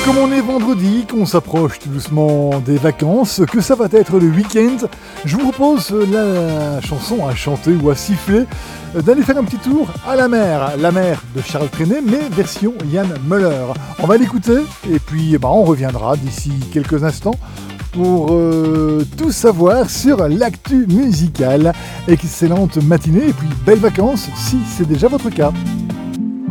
Comme on est vendredi, qu'on s'approche tout doucement des vacances, que ça va être le week-end, je vous propose la chanson à chanter ou à siffler d'aller faire un petit tour à la mer de Charles Trenet, mais version Yann Moller. On va l'écouter et puis on reviendra d'ici quelques instants pour tout savoir sur l'actu musicale. Excellente matinée et puis belles vacances si c'est déjà votre cas.